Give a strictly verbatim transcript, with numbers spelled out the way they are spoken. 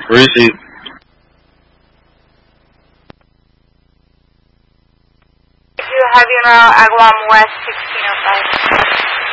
Receive. You have you now Aguam West sixteen oh five.